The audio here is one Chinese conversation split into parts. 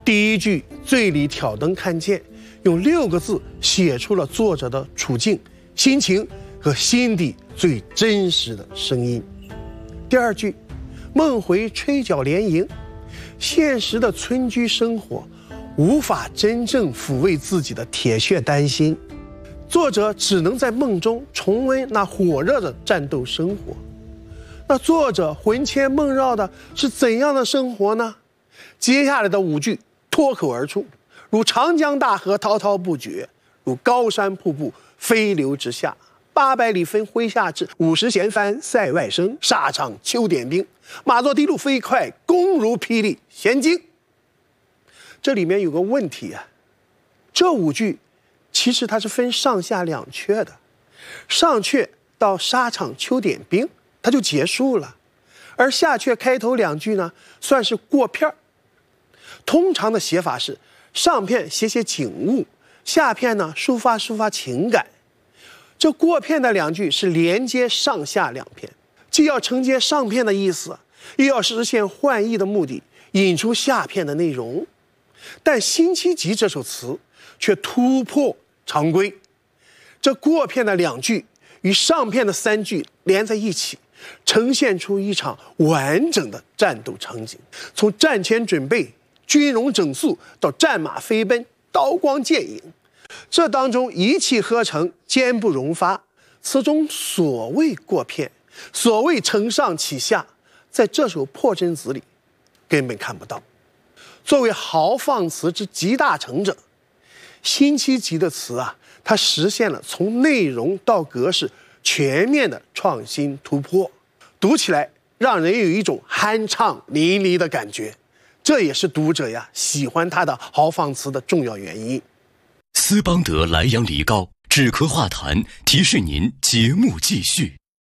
第一句醉里挑灯看剑，用6个字写出了作者的处境、心情和心底最真实的声音。第二句，梦回吹角连营，现实的村居生活无法真正抚慰自己的铁血丹心，作者只能在梦中重温那火热的战斗生活。那作者魂牵梦绕的是怎样的生活呢？接下来的5句脱口而出，如长江大河滔滔不绝，如高山瀑布飞流直下。800里分麾下炙，50弦翻塞外声。沙场秋点兵，马作的路飞快，弓如霹雳弦惊。这里面有个问题啊，这5句其实它是分上下2阙的，上阙到沙场秋点兵它就结束了，而下阙开头2句呢算是过片儿。通常的写法是上片写景物，下片呢抒发情感。这过片的2句是连接上下2片，既要承接上片的意思，又要实现换意的目的，引出下片的内容。但《辛弃疾》这首词却突破常规，这过片的2句与上片的3句连在一起，呈现出一场完整的战斗场景，从战前准备、军容整肃到战马飞奔、刀光剑影，这当中一气呵成，坚不容发。词中所谓过片，所谓承上启下，在这首破阵子里根本看不到。作为豪放词之集大成者，辛弃疾的词啊，它实现了从内容到格式全面的创新突破，读起来让人有一种酣畅淋漓的感觉，这也是读者呀喜欢他的豪放词的重要原因。 斯邦德莱阳梨膏止咳化痰，提示您节目继续。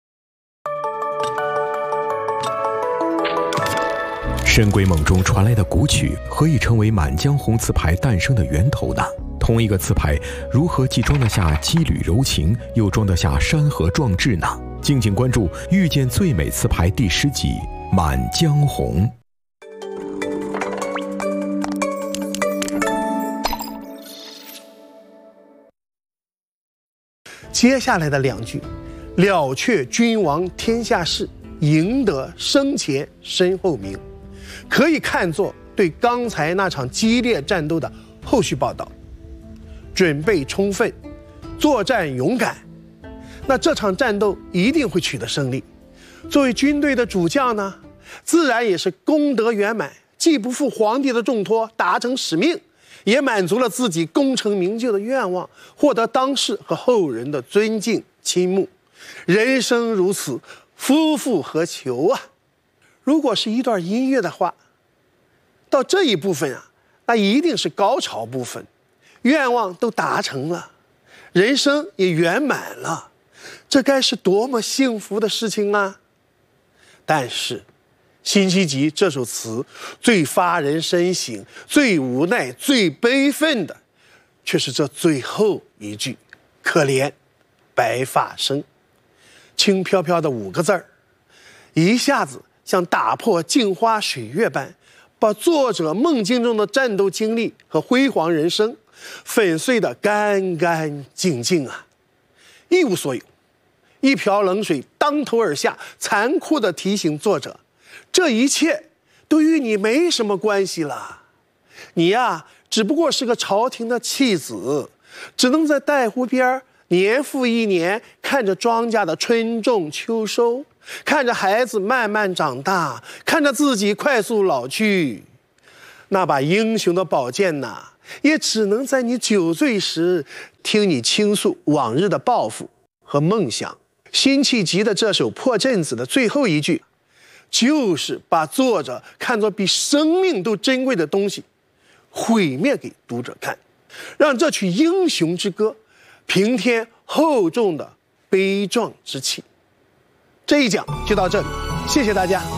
深闺梦中传来的古曲，何以成为《满江红》词牌诞生的源头呢？同一个词牌，如何既装得下羁旅柔情，又装得下山河壮志呢？敬请关注《遇见最美词牌》第10集《满江红》。 接下来的2句，了却君王天下事，赢得生前身后名，可以看作对刚才那场激烈战斗的后续报道。准备充分，作战勇敢，那这场战斗一定会取得胜利。作为军队的主将呢，自然也是功德圆满，既不负皇帝的重托，达成使命，也满足了自己功成名就的愿望，获得当世和后人的尊敬倾慕。人生如此，夫复何求啊！如果是一段音乐的话，到这一部分啊，那一定是高潮部分，愿望都达成了，人生也圆满了，这该是多么幸福的事情啊！但是辛弃疾这首词最发人深省、最无奈、最悲愤的，却是这最后一句“可怜白发生”，轻飘飘的5个字儿，一下子像打破镜花水月般，把作者梦境中的战斗经历和辉煌人生粉碎得干干净净啊！一无所有，一瓢冷水当头而下，残酷地提醒作者，这一切都与你没什么关系了。你呀，只不过是个朝廷的弃子，只能在带湖边年复一年看着庄稼的春种秋收，看着孩子慢慢长大，看着自己快速老去。那把英雄的宝剑呐，也只能在你酒醉时听你倾诉往日的抱负和梦想。辛弃疾的这首破阵子的最后一句，就是把作者看作比生命都珍贵的东西毁灭给读者看，让这曲英雄之歌平添厚重的悲壮之气。这一讲就到这里，谢谢大家。